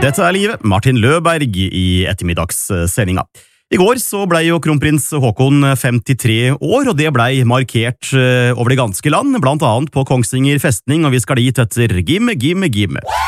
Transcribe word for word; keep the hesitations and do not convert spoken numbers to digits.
Dette er livet, Martin Løberg i ettermiddagssendinga. I går så ble jo kronprins Håkon femtitre år, og det ble markert over det ganske land, blant annet på Kongsvinger festning, og vi skal dit etter Gimme, Gimme, Gimme.